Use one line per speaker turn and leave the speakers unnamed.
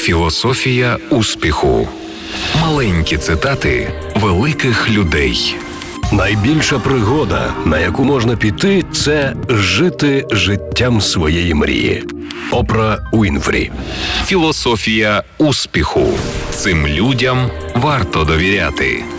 Філософія успіху. Маленькі цитати великих людей.
Найбільша пригода, на яку можна піти, це жити життям своєї мрії. Опра Уінфрі.
Філософія успіху. Цим людям варто довіряти.